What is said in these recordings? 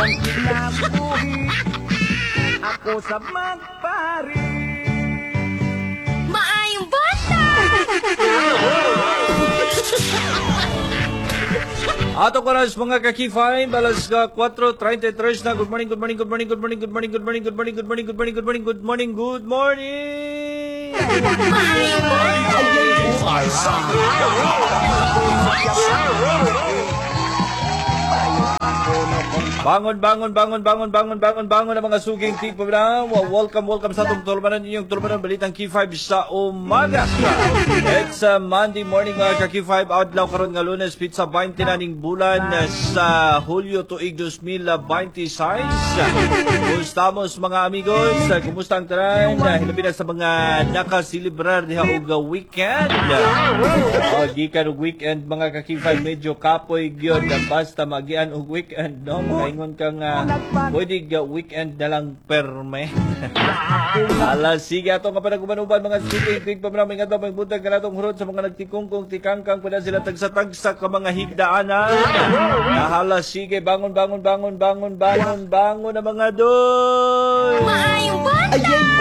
ang kinabuhi, ako sa magpari. Maayong bata! Ato oras mga kakifay, balas ka 4:33 na. Good morning, good morning, good morning, good morning, good morning, good morning, good morning, good morning, good morning, good morning, good morning, good morning. Maayong bata! Bangon, bangon, bangon, bangon, bangon, bangon, bangon ang mga suging tipo na. Welcome, welcome sa itong tulmanan ninyong tulmanan balitang Q5 sa umaga. It's a Monday morning mga ka-Q5. Outlaw karon nga Lunes, pizza 20 na ning bulan sa Hulyo tuig 2026. Kumusta mga amigos? Kumusta ang tanan? Hilabi na sa mga nakasilibrar diha og weekend. Gikan og weekend mga ka-Q5 medyo kapoy gyud basta magian og weekend no. Ingon kang pwede weekend na lang perme. Alas, sige ato nga panagkumanuban mga sige. Tig pa namin nga ito, may buntag ka natong hurot sa mga nagtikungkong tikangkang pa na sila tagsa-tagsa ka mga higdaanan. Nahalas, sige, bangon, bangon, bangon, bangon, bangon, bangon na mga doy. Maayong bata!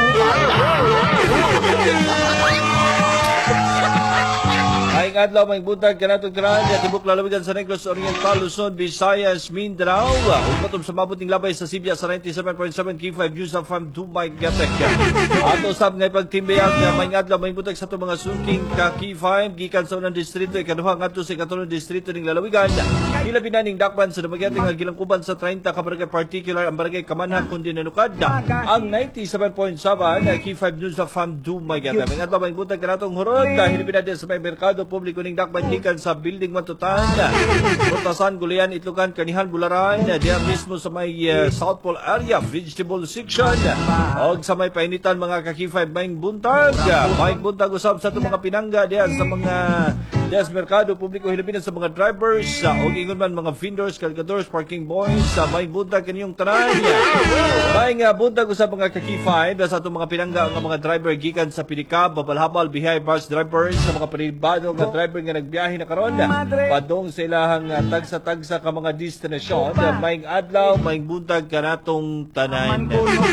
Maing adlaw, may buntag ka natong karan sa tibok lalawigan sa Negros Oriental, Luzon, Visayas, Mindanao. Upatom sa mabuting labay sa Sibya sa 97.7 K5 News of Farm Dumay Gatek. Ato sab nga pagtimbiyag maing adlaw, may buntag sa itong mga sungking ka K5 gikan sa unang distrito ikaduha ngadto sa ikatulong distrito ning lalawigan. Ilabi na ning dakpan sa Dumaguete nga gilangkuban sa 30 ka barangay particular ang barangay Kamanhan kundi nanukad ang 97.7 K5 News of Farm Dumay Gatek. Maing adlaw, may buntag ka natong hurot dahil pinadya sa may merkado publiko ning dakban gikan sa building Matutan, Putasan, Gulian, Itlogan, Kanihan, Bularan, diya mismo sa may South Pole area, vegetable section. Og sa may painitan mga ka-Q5 maing buntag usab sa itong mga pinangga diya sa mga diya sa merkado publiko Pilipinas sa mga drivers og ingon man mga vendors, cargadores, parking boys sa maing buntag kaniyong tanan. Maing buntag usab mga ka-Q5 sa itong mga pinangga ang mga driver gikan sa Pilikab, Babalhabal, Bihay, bus drivers sa mga pribado nga driver nga nagbiyahe na karon padong sa ilahang tagsa-tagsa ka mga destinasyon. Maing adlaw, maing buntag kanatong tanan.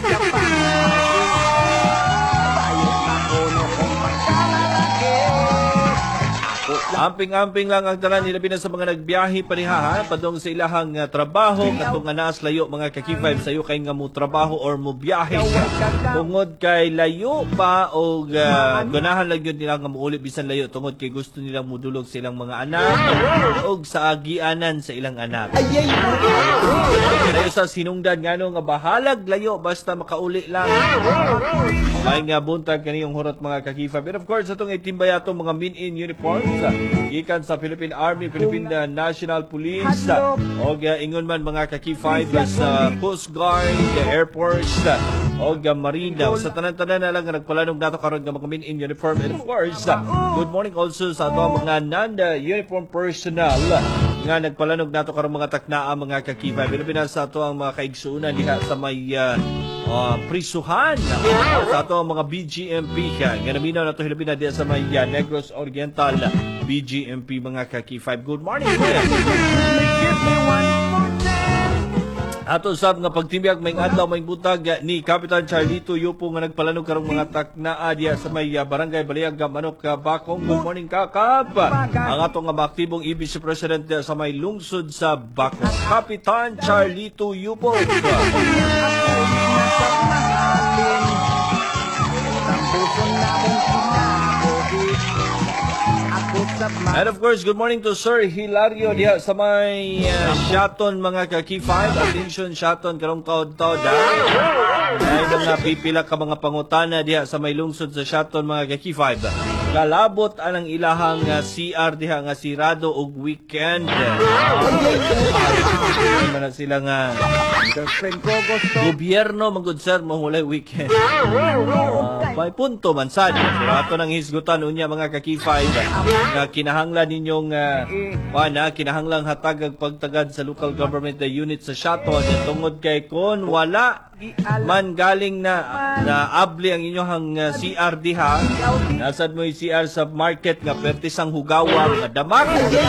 Amping-amping lang ang tanan nila sa mga nagbiyahe paniha padong sa ilahang trabaho katong anas layo mga ka-Q5 sayo kay nga mo trabaho or mo biyahe tungod kay layo pa o ganahan lang yun nila nga muuli bisan layo tungod kay gusto nilang mudulog sa ilang mga anak og sa agianan sa ilang anak. Layo sa sinungdan ngano nga bahalag layo basta makauli lang. May nga buntag kaniyong hurot mga ka-Q5. And of course atong itimbay atong mga men in uniforms gikan sa Philippine Army, Philippine National Police o ingon man mga ka-Q5 sa Coast Guard, Air Force o Marina. Sa tanan-tanan na lang nagpalanog nato karon nga mga men in uniform. And of course, good morning also sa ato mga non-uniform personnel nga nagpalanog nato karon mga taknaa mga ka-Q5. Pilipinas sa ato ang mga kaigsuunan diha sa may prisuhan sa ato ang mga BGMP nga naminaw nato hilabina diha sa may Negros Oriental BGMP mga ka-Q5. Good morning. Ato sab nga pagtimbiyag may adlaw may butag ni Kapitan Charlito Yupo nga nagpalanog karong mga taknaa diya sa may barangay Baliag Manok Bakong. Good morning Kakap. Ang ato nga maaktibong Vice President diya sa may lungsod sa Bakong, Kapitan Charlito Yupo. And of course, good morning to Sir Hilario diha sa may Shaton mga ka-Q5. Attention Shaton karong taod-taod ay mga pipila ka mga pangutana diha sa may lungsod sa Shaton mga ka-Q5. Kalabot anang ilahang CR diha nga sirado og weekend. Man sila nga gobyerno magud sir mahulay weekend. May punto man sad. Ato nang hisgutan unya mga ka-Q5 nga kinahanglan ninyong kinahanglang hatag ang pagtagad sa local government unit sa Shaton tungod kay kon wala man galing na abli ang inyong CR diha nasad mo CR sa market nga pertisang hugawa nga damag.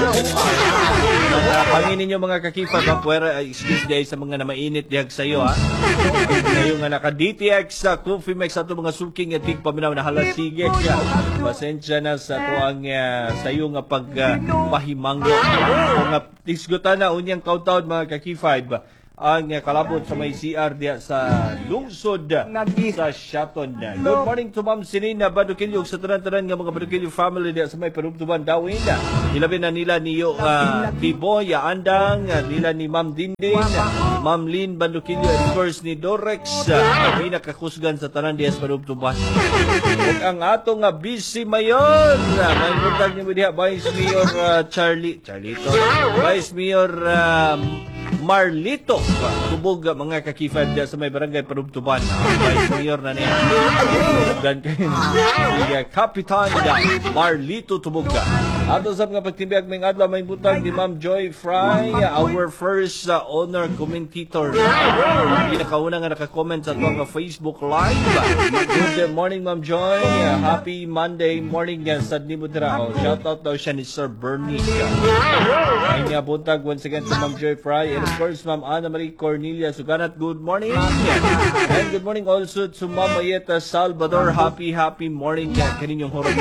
Panginin ninyo mga kakifad, mapuwera, excuse day sa mga namainit dihag sayo ha. Ngayon nga naka DTX sa Coffee Max ato mga suking at paminaw na halasige siya. Pasensya na sa tuang sayo nga pagpahimanggo. Kung isgutan na unyang countdown mga kakifad, ang kalabot sa may CR diya sa lungsod sa Shaton. Good morning to Ma'am Sinina Badukilyo sa tanan-tanan nga mga Badukilyo family diya sa may Parubtuban Dawin. Ilabi na nila niyo Biboy Andang, nila ni Ma'am Dindin, Ma'am Lynn Badukilyo, and of course ni Dorex, pinakakusgan sa tanan diya sa Parubtuban. Ug ang ato nga busy mayon, may buntag ni diha Vice Mayor Charlito, Vice Mayor Marlito tubog mga kakifad sa may barangay Parubtuban. Vice Mayor na niya dan kay Kapitan Marlito tubog. Ato sa mga pagtimbiyag may adlaw may butang ni Ma'am Joy Fry, our first honor commentator. Pinakauna nga naka-comment sa ato nga Facebook Live. Good morning Ma'am Joy, happy Monday morning sa Nimudra. Shout out daw siya ni Sir Bernie. Ay nga buntag once again sa Ma'am Joy Fry, and of course Ma'am Ana Marie Cornelia Suganat, good morning. And good morning also to Ma'am Mayeta Salvador, happy morning kaninyong horong.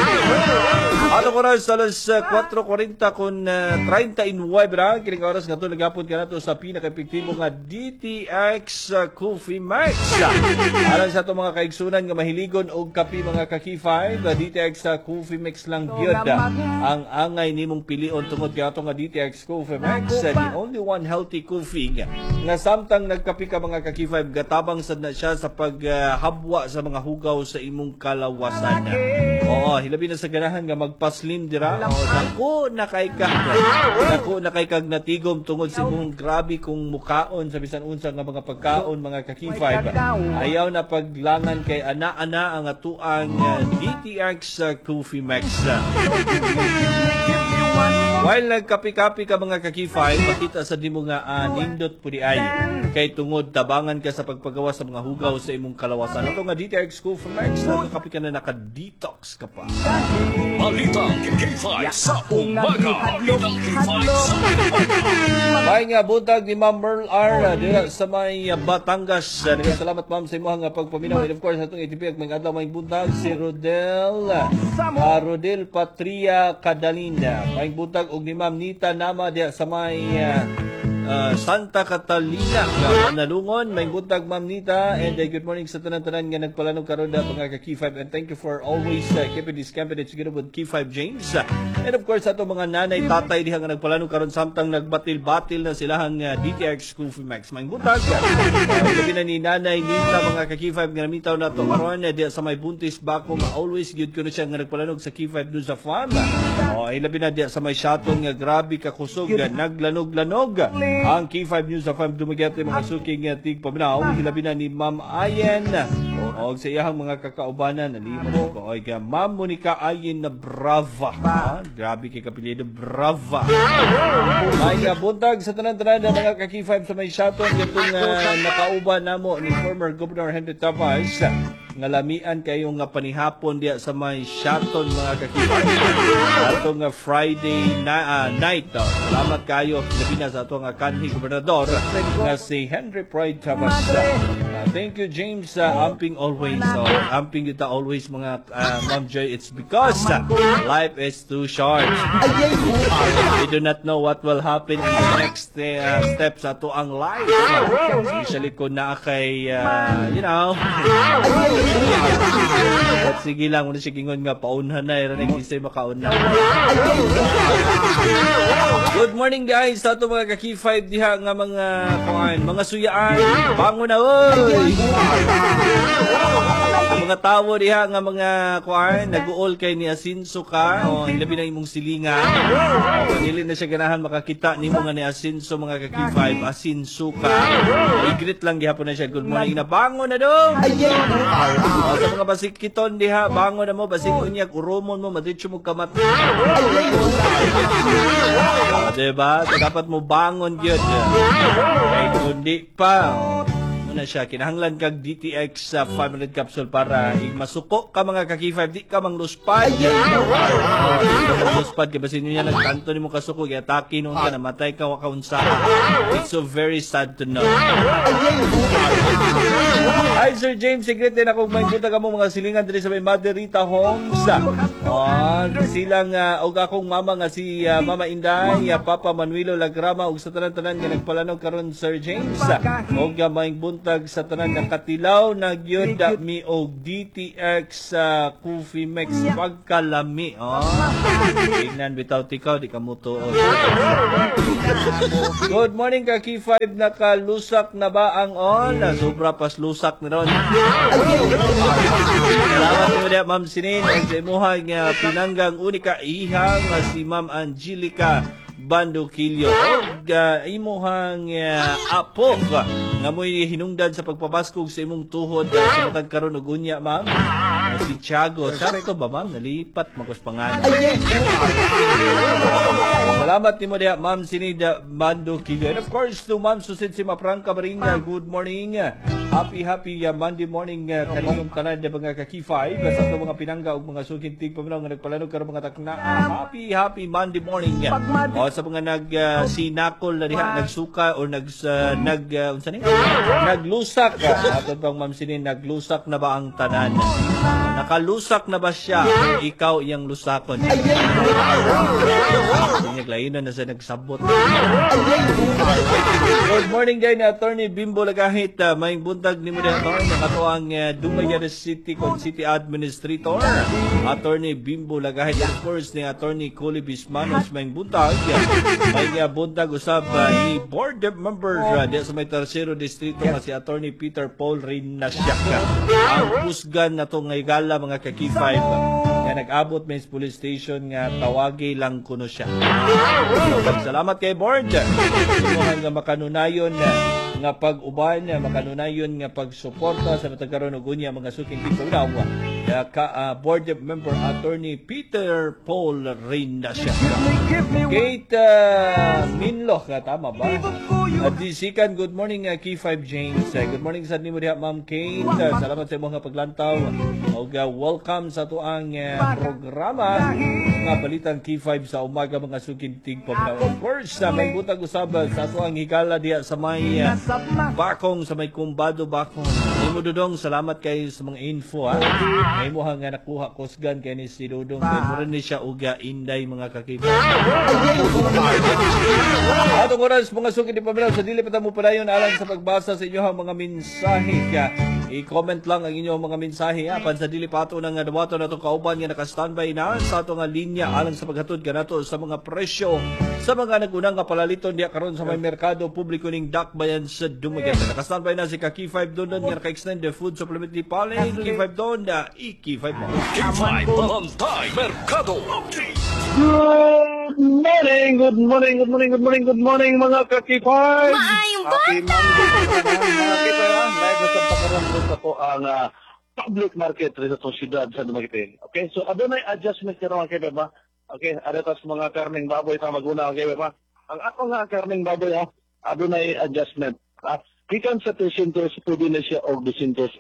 Ato ko na sa alas 4:40 kun 39 bra kining oras nga to nagapon ka nato sa pinaka-epektibo nga DTX Coffee Max. Alang sa ato mga kaigsunan nga mahiligon og kape mga kakifay, DTX Coffee Max lang gyud ang angay nimong pilion tungod kay ato nga DTX Coffee Max, the only one healthy coffee nga samtang nagkape ka mga kakifay, gatabang sad na siya sa paghabwa sa mga hugaw sa imong kalawasan. Oo, hilabi na sa ganahan nga magpaslim dira. Nako na kay kag natigom tungod sa imong grabe kung mukaon sa bisan unsa nga mga pagkaon mga kakifay. Ayaw na paglangan kay ana-ana ang atuang DTX Coffee Max. While nagkapi-kapi ka mga kakifay, makita sa dimo nga nindot po di ay kay tungod tabangan ka sa pagpagawa sa mga hugaw sa imong kalawasan. Ito nga DTX Coffee Max, nagkapi ka na naka-detox ka pa. Balitang K5 sa umaga. Balitang K5 sa May nga buntag ni Ma'am Merl R dira sa may Batangas. Salamat ma'am sa imong nga pagpaminaw. And of course atong itipiyag may adlaw may buntag si Rodel Patria Cadalina. May buntag og ni Ma'am Nita Nama diya sa may Santa Catalina Manalungon. May buntag Ma'am Nita, and good morning sa tanan-tanan nga nagpalanog karon na mga ka-K5, and thank you for always keeping this campaign together with K5 James. And of course ato mga nanay tatay diha nga nagpalanog karon samtang nagbatil-batil na silahang DTX Coffee Max. May buntag gabi na ni Nanay Nita mga ka-K5 nga namitaw na to karon diha sa may Buntis Bako, nga always good ko na siya nga nagpalanog sa K5 dun sa farm. Ilabi na diha sa may Shaton nga grabe ka kusog naglanog-lanog ang K5 News of Farm dumagat mga suking tig paminaw. Hilabi na ni Ma'am Ayen o sa iyang mga kakaubanan nalimot ko ay Ma'am Monica Ayen na Brava. Grabe kay kapilido Brava. May buntag sa tanan-tanan ng mga ka-K5 sa may Shaton itong nakauban namo ni former Governor Henry Tavas nga lamian kayo nga panihapon diya sa may Shaton mga kakifay. Ato nga Friday night. Salamat kayo labi na sa ato nga kanhi gobernador nga si Henry Pride Tavas. Thank you James, amping always. Amping kita always mga Ma'am Joy. It's because life is too short. We do not know what will happen in the next steps ato ang life. Especially kung na kay at sige lang, muna siya gingon nga paunhan na, iranig isay makaunhan. Good morning guys, sa ito mga ka-K5 diha nga mga suyaan, bangon na oy! Mga tawo diha nga mga nag-uol kay ni Asinso ka, hilabi na imong silingan. Kanili na siya ganahan makakita nimo nga ni Asinso mga ka-K5, Asinso ka. I-greet lang gihapon na siya, good morning na, bangon na dong! Sa mga basikiton diha, bangon na mo, basik unyag, urumon mo, madritso mo kamat. Diba? Dapat mo bangon yun. Ay, kundi pa. na siya, kinahanglan kag DTX sa 500 capsule para masuko ka mga ka-K5, di ka mang luspad. Luspad ka, basin niya nagkanto ni mo kasuko, i-atake nung ka, namatay ka, wakaunsa. It's so very sad to know. Hi, Sir James, secret din ako may punta ka mo mga silingan dito sa may Maderita Homes. Silang, og akong mama nga si Mama Inday, Papa Manuelo Lagrama, og sa tanan-tanan nga nagpalanog karon Sir James. Og may buntag sa tanan nga katilaw na gyud mi og DTX Coffee Mix pagkalami. Tingnan bitaw tikaw di ka mutuod. Good morning ka K5, nakalusak na ba ang on? Sobra pas lusak na ron. Salamat mo dia Ma'am Sinin og sa imuhang pinanggang unika ihang si Ma'am Angelica Bandokilyo og imuhang apo nga mo'y hinungdan sa pagpabaskog sa imong tuhod sa matag karon og unya ma'am si Tiago. Sakto ba ma'am? Nalipat magos pangalan. Salamat nimo diha Ma'am Sinida Bandokilyo. And of course to Ma'am Susid si Mapranca Maringa, good morning. Happy Monday morning kaninyong tanan na mga ka-K5 sa mga pinangga ug mga sukintig paminaw nga nagpalanog karon mga takna. Happy Monday morning. O sa mga sinakol na diha nagsuka or unsa ni? Naglusak. Aton pang Ma'am Sinin, naglusak na ba ang tanan? Nakalusak na ba siya? Ikaw iyang lusakon. Lain na sa nagsabot. Good morning din Attorney Bimbo Lagahit. May buntag ni mo din nakato ang Dumaguete City City Administrator Attorney Bimbo Lagahit. Of course ni Attorney Coli Bismanos may buntag. May buntag usab ni Board of Members sa may Tercero Distrito nga si Attorney Peter Paul Rinasyak. Ang pusgan na to nga igala mga ka-K5 nga nag-abot may police station nga tawagi lang kuno siya. Salamat kay Board. Imuhan nga makanunayon nga pag-uban, makanunayon nga pagsuporta sa matagkaroon og unya mga suking tigpagdaw. Board Member Attorney Peter Paul Rinasyak. Kate Minlo, tama ba? Disikan, good morning K5 James. Good morning sa nimo diha Ma'am Kate. Salamat sa imong paglantaw. Og welcome sa tuang programa nga balitang K5 sa umaga mga sukintig pagdaw. Of course, may butag usab sa tuang higala diha sa may Bakong, sa may Kumbado Bakong. Imo Dudong, salamat kay sa mga info ha. May mo nga nakuha kusgan kay ni si Dudong. Kay mo rin ni siya uga inday mga kakita. Atong oras mga sukin di paminaw sa dili pa mo padayon alang sa pagbasa sa inyong mga mensahe. I-comment lang ang inyong mga mensahe apan sa dili pa ato nang dawaton nato kauban nga naka-standby na sa ato nga linya alang sa paghatod kanato sa mga presyo sa mga nagunang nga palaliton diya karon sa may merkado publiko ning Dakbayan sa Dumaguete. Naka-standby na si K5 doon nga naka-extend the food supplement ni Pale. K5 doon na K5 mo. K5 Bantay Mercado Update. Good morning mga ka-K5. Maayong Happy bata! Monday mga K5. Live na sa pagkaroon sa po ang public market rin sa siyudad sa Dumaguete. Okay, so adunay adjustment karon mga K5 ba? Okay, aretas mga karning baboy sa maguna mga K5 ba? Ang ako nga karning baboy adunay adjustment. Kikan sa 300 pwede na siya og 280.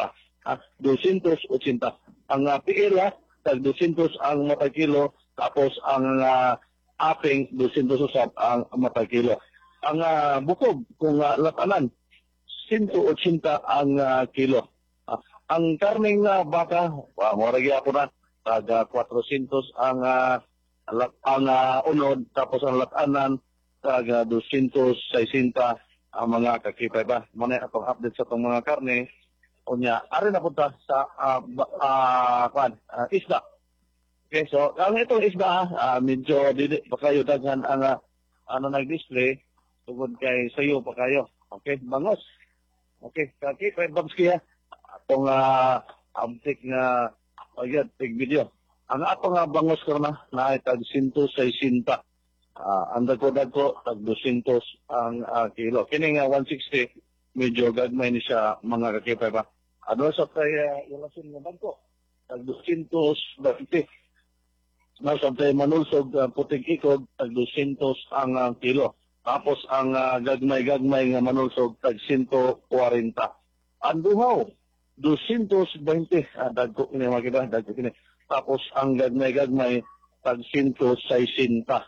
280. Ang PL tag 200 ang matag kilo tapos ang aping 200 usab ang matag kilo. Ang bukog kung latanan 180 ang kilo. Ang karning baka mo ra gyapon na tag 400 ang unod tapos ang latanan tag 260 ang mga kakipay ba. Muna atong update sa itong mga karne. Unya, ari na punta sa isda. Okay, so ang itong isda, medyo dili pa kayo daghan ang nag-display tungod kay sayo pa kayo. Okay, bangos. Okay, kakipay babski atong amtik nga tig video. Ang atong bangos karon na tag 160. Ang dagko tag 200 ang kilo. Kini nga 160 medyo gagmay ni siya mga kakipay ba. Ano sa kay ilasin nga bangko tag 220. Na sa tay manulsog puting ikog tag 200 ang kilo. Tapos ang gagmay-gagmay nga manulsog tag 140. Ang duhaw 220. Dagko ini makita, dagko ini. Tapos ang gagmay-gagmay tag 160. 160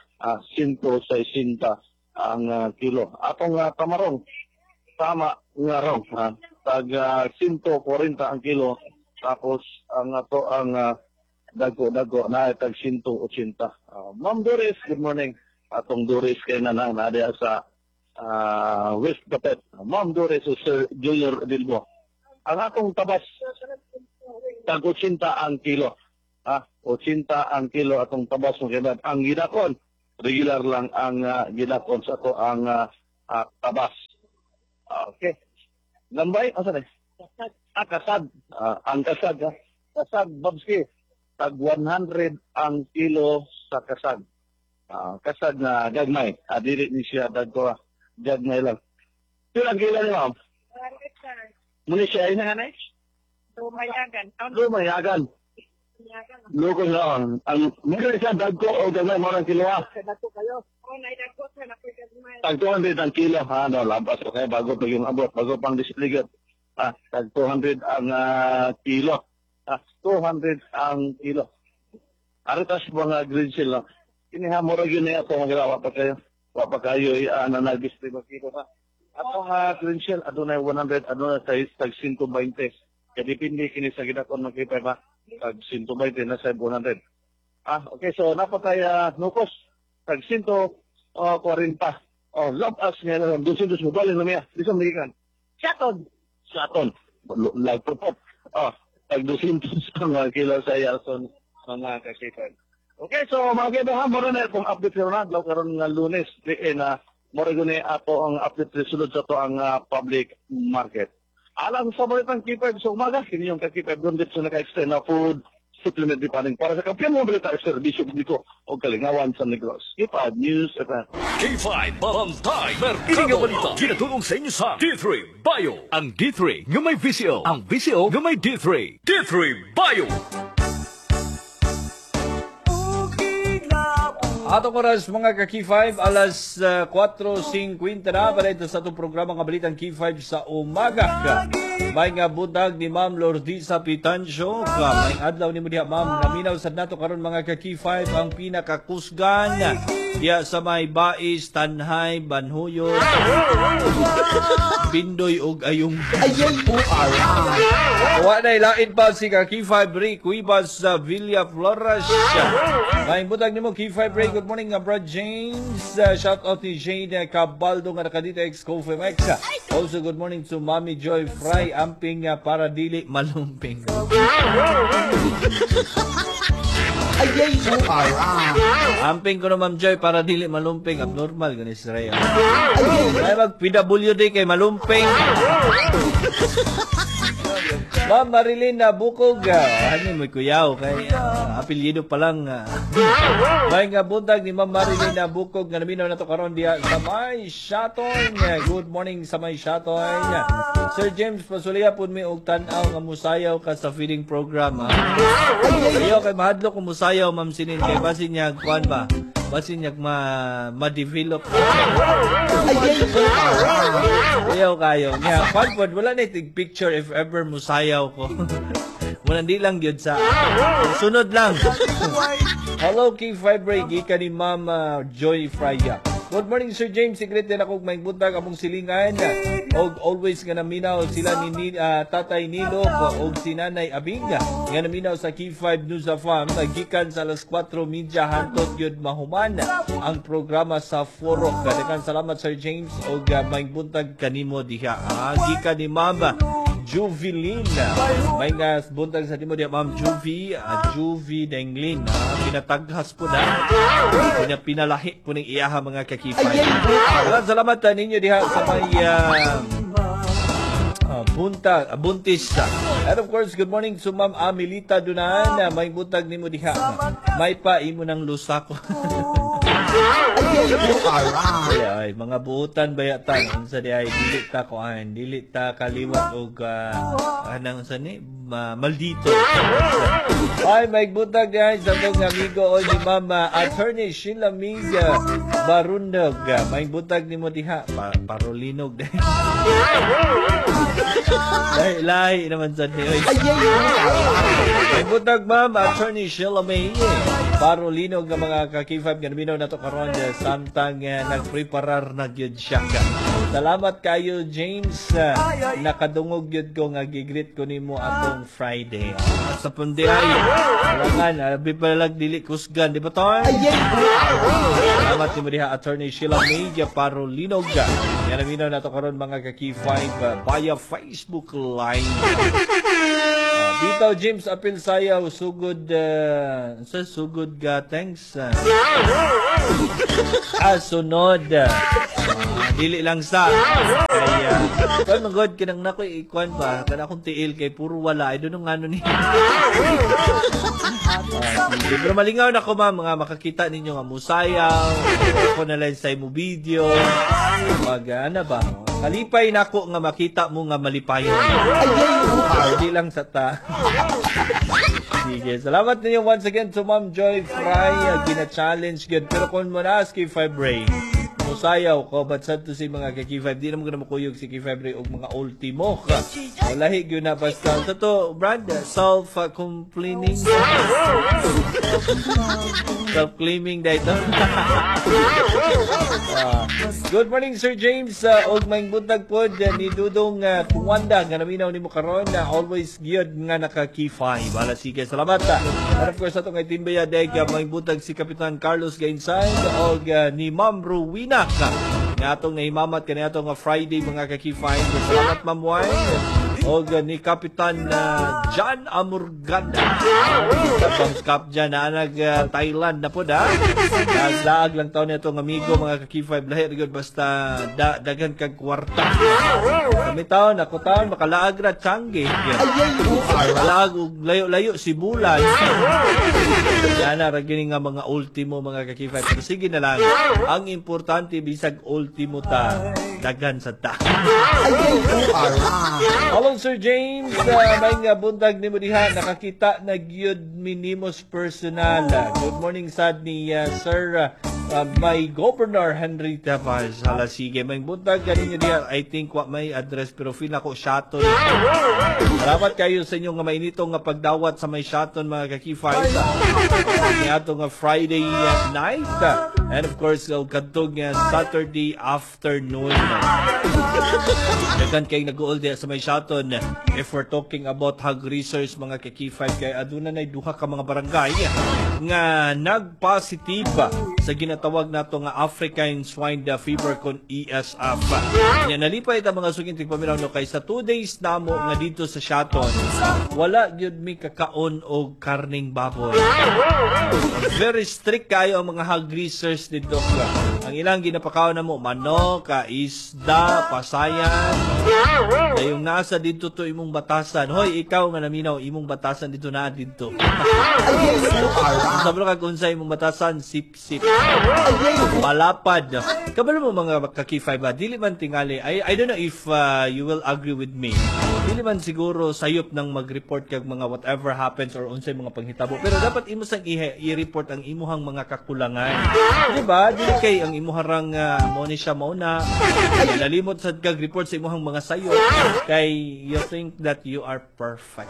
ang kilo. Atong tamarong tama nga rong tag 140 ang kilo. Tapos ang ato ang dagko na tag 180. Ma'am Doris, good morning. Atong Doris kay na diya sa West Gapet. Ma'am Doris o Sir Junior Dilbo. Ang atong tabas tag 80 ang kilo. 80 ang kilo atong tabas mo kay ang gidakon. Regular lang ang gidakon sa to ang tabas. Okay. Lambay, asa na? Kasad. Ang kasad, kasad, Babski. Tag 100 ang kilo sa kasad. Kasad na gagmay. Dili ni siya dagko gagmay lang. Pila ang kilo ni ma'am? Muna siya ay nanganay? Lumayagan. Luko na on. Ang meron siya dagko o gagmay mo ng kilo Tag 200 ang kilo. Labas ko kayo bago pag yung abot. Bago pang displigat. Tag 200 ang kilo. 200 ang kilo. Aritas mga green seal lang. Inihamura yun na ako magagawa pa kayo. Wapa kayo nanag-display makito ha. Atong green seal, adunay 100, adunay size tag 120. Kaya dipindi kini sa ginakon makita ba? Tag 120 na sa 100. Okay, so napatay nukos. Tag 140. Love us nga, dusin mo balin na miya. Disang ligan. Shaton. Lagpupop. Tag 200 ang kilo sa Yarson mga kasipan. Okay, so mga kaibigan, moro na itong update na naglaw karon nga Lunes. Moro guni ato ang update resulod sa to ang public market. Alam sa mga itang K5 sa umaga, kini yung K5 doon dito sa naka-extend na food supplement di paning para sa kampiyan mo balita serbisyo publiko o kalingawan sa negros. K5 News FM. K5 Bantay Merkado Balita. Ginatulong sa inyo sa D3 Bio. Ang D3 nga may VCO. Ang VCO nga may D3. D3 Bio. Atong oras mga ka-K5, alas 4:50 na para ito sa itong programa nga Balitang K5 sa umaga. May nga budag ni Ma'am Lordisa Pitancio. May adlaw ni mo diha ma'am. Naminaw sad nato karon mga ka-K5 ang pinakakusgan diya sa may Bais, Tanhay, Banhuyo, Bindoy ug Ayong. Wa na ilain pa si ka-K5 Ray Cuevas sa Villa Flores. May budag nimo K5 Ray. Good morning, Brad James. Shout out ni Jane Cabaldo nga nakadito ex-Cofemex. Also, good morning to Mami Joy Fry. Amping para dili malumping. Amping ko na Ma'am Joy para dili malumping. Abnormal ganis Ray. Ay mag-PWD kay malumping. Ma'am Marilyn na Bukog, ano may kuyaw kay apelyido pa lang. May nga buntag ni Ma'am Marilyn na Bukog nga naminaw na to karon diya sa may Shaton. Good morning sa may Shaton. Sir James Pasulia pud mi og tan-aw nga musayaw ka sa feeding program. Ayo kay mahadlok ko musayaw Ma'am Sinin kay basin niya kuan ba? Basin niya ma-develop. Ayaw kayo. Nga, pagpod, wala na itig picture if ever musayaw ko. Wala di lang yun sa sunod lang. Hello, K5 Ray. Gika ni Ma'am Joy Fraya. Good morning, Sir James. Secret din ako may buntag among silingan. Og always nga naminaw sila ni Tatay Nilo og si Nanay Abing. Nga naminaw sa K5 News of Farm. Gikan sa alas 4:30 hantot yun mahuman ang programa sa Foro. Kadakan salamat, Sir James. Og may buntag kanimo diha. Gikan ni Mama Juvilin. May nga buntag sa timo diha Ma'am Juvie Denglin. Pinataghas po na. Pinalahi po ng iyaha mga kakipay. Salamat ninyo diha sa may buntis. And of course, good morning to Ma'am Amelita Dunan. May buntag nimo diha. May pa imo ng lusako. Ay, mga buutan bayatan unsa di ay dili ta kaliwat og anang sa ni maldito. Ay, may butag yan sa itong amigo o ni Mama Attorney Sheila Miga Barundog. May butag ni mo diha. Parolinog. Lahi naman sa niyo. May butag Ma'am Attorney Sheila Miga Parolinog ng mga kakifab. Ganaminaw na to karon samtang nagpreparar na gyud siya. Salamat kayo James. Nakadungog gyud ko nga gigreet ko nimo atong Friday. Sa pundi ay alangan, bipalag dili kusgan, di ba to? Salamat ni Maria Attorney Sheila Media Parolinog. Yan naminaw na to karon mga ka-Key 5 via Facebook Live. Bitaw James Apil Sayaw, sugod sugod ga, thanks. Sunod. Dili lang sa kaya magod kinang nako ikuan ba kana akong tiil kay puro wala ay dunong ano ni pero malingaw na ko mga makakita ninyo nga musayaw ako na lang sa imo video mag ana ba kalipay nako nga makita mo nga malipayon hindi lang sa ta. Sige, salamat ninyo once again to Ma'am Joy Fry gina-challenge good pero kung mo na ask 5 Ray musayaw ko but sad to si mga ka-K5 di naman ko na makuyog si K5 Ray og mga ultimo ka walahi gyud na basta sa to brand self-complaining self-claiming dito. Good morning Sir James og may buntag pod ni Dudong Puwanda nga naminaw nimo karon always gyud nga naka-K5 wala sige salamat and of course atong itimbaya deg may buntag si Kapitan Carlos Gainsay og ni Ma'am Rowena nga atong nahimamat kani atong Friday mga ka-K5 salamat Ma'am Wine og ni Kapitan John Amurganda sa Scap dyan na nag Thailand na po naglaag lang taon itong amigo mga ka-K5 lahi rigod basta dagan kag kwarta kami taon ako taon makalaag ra Changi makalaag og layo-layo si Bulan yan na ragini nga mga ultimo mga ka-K5 pero sige na lang ang importante bisag ultimo ta dagan sa ta. Hello Sir James, may nga buntag ni mo diha nakakita na gyud minimos personal. Good morning sad ni Sir may Governor Henry Tavas. Hala sige, may buntag ganinyo diha. I think wa may address pero feel ako shuttle. Salamat kayo sa inyo nga mainito nga pagdawat sa may shuttle mga ka-K5. Ni ato nga Friday night. And of course, kadtong Saturday afternoon. Dagan kay nag-uol diha sa may shuttle. If we're talking about hog research mga ka-K5 kay aduna nay duha ka mga barangay nga nag-positive sa ginatawag nato nga African Swine Fever kon ESF. Nya nalipay ta mga sugin tigpaminaw no kay sa 2 days namo nga dito sa shuttle wala gyud mi kakaon og karning baboy. Very strict kayo ang mga hog research dito. Ang ilang ginapakaon na mo manok, isda, pasayan. Yung nasa dito to imong batasan. Hoy, ikaw nga naminaw imong batasan dito na dito. Sabi ka kung sa imong batasan sip-sip. Palapad. Kabalo mo mga ka-K5 dili man tingali. I don't know if you will agree with me. Dili man siguro sayop nang mag-report kag mga whatever happens or unsay mga panghitabo. Pero dapat imo sang i-report ang imuhang mga kakulangan. Di ba? Dili kay ang imuharang mo ni siya mauna. Nalimot sad kag report sa imuhang mga sayop kay you think that you are perfect.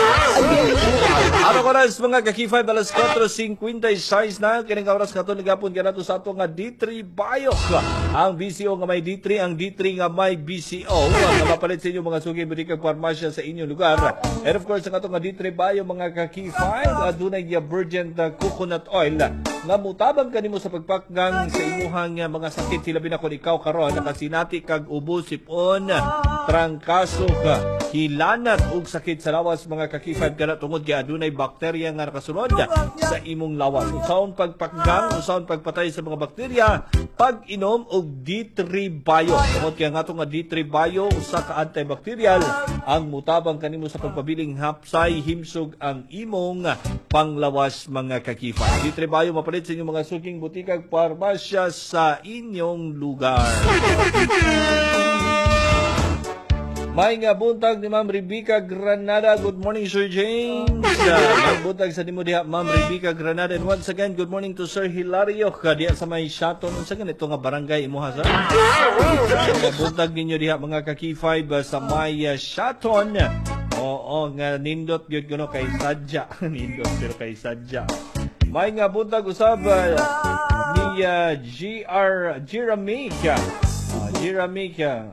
Ano oras mga ka-K5 alas 4:56 na kining oras kato nagapon kanato sa ato nga D3 Bio. Ang BCO nga may D3, ang D3 nga may BCO. Nga mapalit sa inyo mga sugi medikal parmasya sa inyong lugar. And of course ang ato nga D3 Bio mga ka-K5 adunay virgin coconut oil nga mutabang kanimo sa pagpakgang sa imuhang mga sakit hilabi na kun ikaw karon nakasinati kag ubo sipon trangkaso hilanat ug sakit sa lawas mga ka-K5 kana tungod kay adunay bakterya nga nakasulod sa imong lawas. Usaon pagpakgang, usaon pagpatay sa mga bakterya pag-inom og D3 Bio. Tungod kay nga nga D3 Bio usa ka antibacterial ang mutabang kanimo sa pagpabiling hapsay himsog ang imong panglawas mga ka-K5. D3 Bio mapalit sa inyong mga suking butikag parmasya sa inyong lugar. May nga buntag ni Ma'am Rebecca Granada. Good morning, Sir James. May buntag sa nimo diha, Ma'am Rebecca Granada. And once again, good morning to Sir Hilario. Diha sa may Shaton. Unsa gan ito nga barangay imuha sa? May buntag ninyo diha mga ka-K5 sa may Shaton. Oo, nga nindot gyud kuno kay Sadja. Nindot pero kay Sadja. May nga buntag usab ni Jeremica. Jeremica.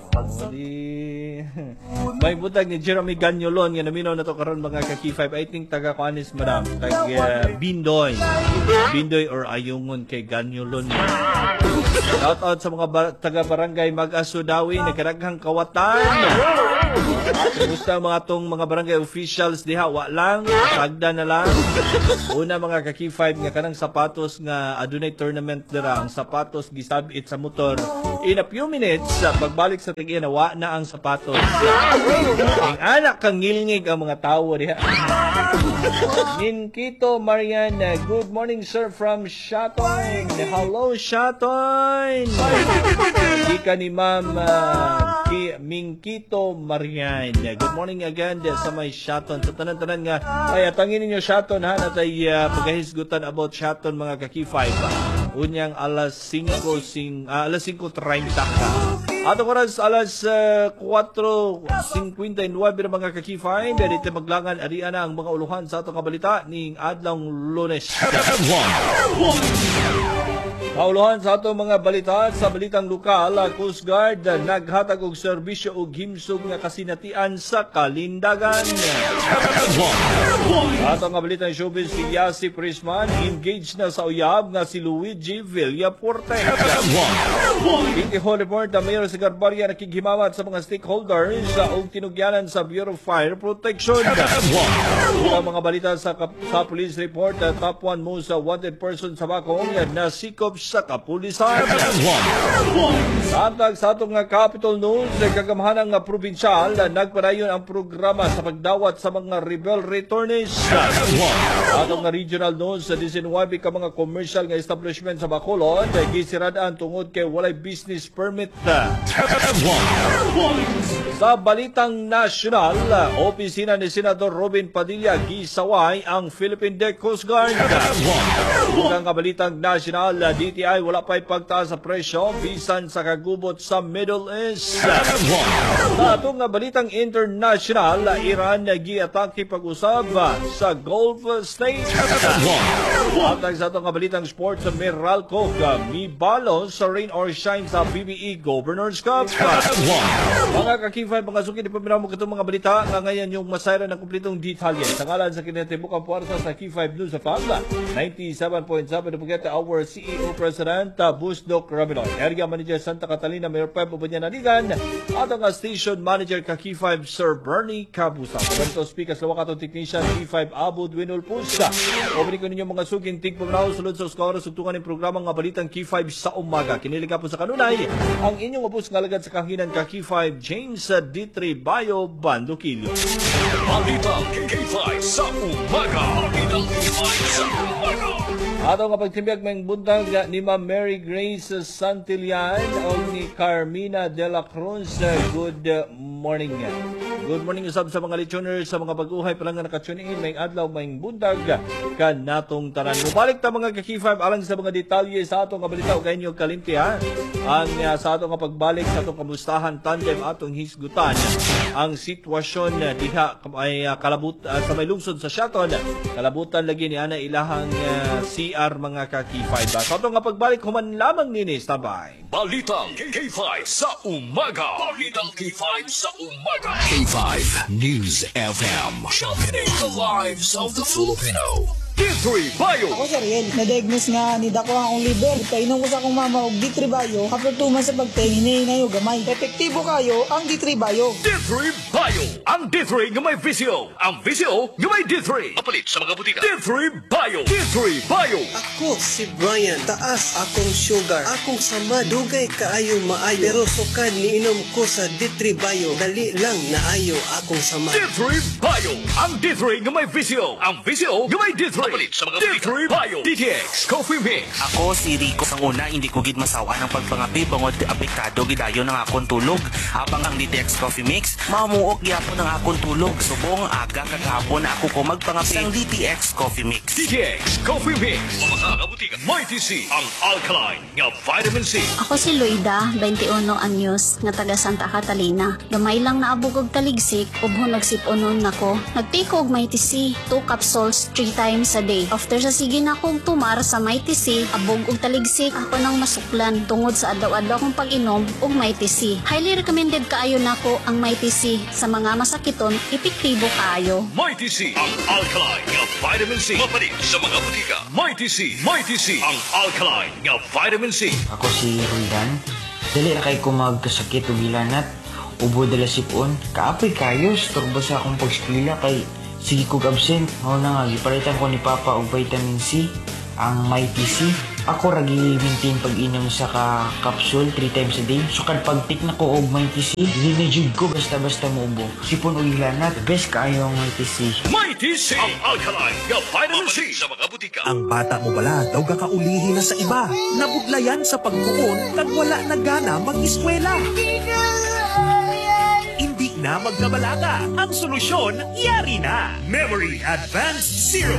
May buntag ni Jeremy Ganyolon nga naminaw na to karon mga ka-K5. I think taga Kuanis madam, taga Bindoy. Bindoy or Ayungon kay Ganyolon. Shout out sa mga taga barangay Mag-Asudawi, nagkadaghang kawatan. Kumusta mga tong mga barangay officials diha? Wa lang, tagda na lang. Una mga ka-K5 nga kanang sapatos nga adunay tournament dira, ang sapatos gisabit sa motor. In a few minutes, pagbalik sa tingin na wa na ang sapatos. Ang anak kang ngilngig ang mga tawo diha. Ninkito Mariana, good morning sir from Shaton. Hello Shaton. Ika ni Ma'am Minkito Marian. Good morning again sa may Shaton. Sa tanan-tanan nga, ay atangin ninyo Shaton ha, natay pagkahisgutan about Shaton mga ka-K5. Unyang alas 5:30 ka. Ato oras alas 4:59 mga ka-K5. Dito maglangan arian na ang mga uluhan sa atong kabalita ning adlong Lunes. Kauluhan sa atong mga balita sa balitang lokal, Coast Guard naghatag og serbisyo og himsog nga kasinatian sa kalindagan. Sa atong nga balitang showbiz, si Yasi Prisman engaged na sa uyab nga si Luigi Villaporte. Tingihol report na Mayor sa Garbaria nakighimamat sa mga stakeholders og tinugyanan sa Bureau of Fire Protection. Ang mga balita sa police report, top 1 most wanted person sa Bacong na sikop sa kapulisan. Samtang sa atong nga Capital News, kagamahanang nga probinsyal nagpadayon ang programa sa pagdawat sa mga rebel returnees. Atong nga regional news, sa 19 ka mga commercial nga establishment sa Bacolod gisiradaan tungod kay walay business permit. Sa balitang nasyonal, opisina ni Senador Robin Padilla gisaway ang Philippine Deck Coast Guard. Ang balitang nasyonal, DTI wala pa'y pagtaas sa presyo bisan sa kagubot sa Middle East. Sa atong balitang international, Iran gi-atake pag-usab sa Gulf State. At sa atong balitang sports, Meralco mibalo sa rain or shine sa PBE Governors Cup. Mga ka-K5, mga suki, di pa minamo itong mga balita nga ngayon yung masayra ng kumplitong detalye. Sa ngalan sa kinatibukang puwarsa sa K5 News of Pabla, 97.7 na our CEO President Busdok Raminoy, Area Manager Santa Catalina, Mayor Pep Ubanyananigan, at ang Station Manager ka-K5 Sir Bernie Cabusa. Komento speaker sa wakatong technician K5 Abu Dwinul Pusa. Obili ko ninyo mga suking tigpumnaw sulod sa uskawara sugtungan ng programang nga balitang K5 sa umaga. Kinilig po sa kanunay ang inyong ubos nga lagad sa kahinan ka-K5 James D3 Bayo Bandukilyo. Balitang K5 sa umaga. Balitang K5 sa umaga. Ato nga pagtimbiyag may buntag ni Ma'am Mary Grace Santillan o ni Carmina de la Cruz. Good morning. Good morning usab sa mga listeners sa mga pag-uhay pa lang nga nakatune in. May adlaw may buntag ka natong tanan. Mubalik ta mga ka-K5 alang sa mga detalye sa atong kabalita o kayo kalimti ha. Ang sa atong pagbalik sa atong kamustahan tandem atong hisgutan ang sitwasyon diha ay kalabut sa may lungsod sa Shaton. Kalabutan lagi ni ana ilahang CR mga ka-K5. Sa atong pagbalik human lamang nini tabay. Balitang K5 sa umaga. Balitang K5 sa umaga. K5 News FM. Sharpening the lives of the Filipino. D3 Bayo. Ako sir Riel, na-diagnose nga ni dako ang liver. Kainom ko sa akong mama og D3 Bayo. After 2 months sa pagtingin na gamay. Epektibo kayo ang D3 Bayo. D3 Bayo. Ang D3 nga may visyo. Ang visyo nga may D3. Papalit sa mga butika. D3 Bayo. D3 Bayo. Ako si Brian, taas akong sugar, akong sama, dugay kaayo maayo, pero sukad niinom ko sa D3 Bayo, dali lang naayo akong sama. D3 Bayo. Ang D3 nga may visyo. Ang visyo nga may D3. Papalit Mapalid sa mga Tribayo. DTX Coffee Mix. Ako si Rico sang una hindi ko gid masawa ng pagpangapi bangod apektado gidayon ng akong tulog. Habang ang DTX Coffee Mix mamuok gyapon ang akong tulog. Subong aga kagahapon ako ko magpangapi sang DTX Coffee Mix. DTX Coffee Mix. Pamakabutika. Mighty C. Ang alkaline nga vitamin C. Ako si Loida, 21 anyos, nga taga Santa Catalina. Gamay lang naabog og taligsik, ubho nagsiponon nako. Nagtake og Mighty C, 2 capsules 3 times a day. After sa sige na akong tumar sa Mighty C, abog og taligsik, ako nang masuklan tungod sa adlaw-adlaw kong pag-inom og Mighty C. Highly recommended kaayo nako ang Mighty C sa mga masakiton, epektibo kaayo. Mighty C. Ang alkaline nga vitamin C. Mapalid sa mga butika. Mighty C. Mighty C. Ang alkaline nga vitamin C. Ako si Roldan. Dali na kay ko magkasakit o gilanat. Ubo dala sipon. Kaapoy kayo. Storbo sa akong pagskwila kay sige kog absent. Mao na nga, gipalitan ko ni Papa og vitamin C. Ang Mighty C. Ako ragi maintain pag-inom sa capsule 3 times a day. So kad pag-take na ko og Mighty C, dili na jud ko basta-basta muubo. Sipon o gilanat. Best kaayo ang Mighty C. Mighty C. Ang alkaline nga vitamin C. Sa mga butika. Ang bata mo bala daw kakaulihin na sa iba. Nabudlayan sa pagtuon kag wala na gana mag-eskwela. Hindi na magkabalaga. Ang solusyon, yari na. Memory Advanced Zero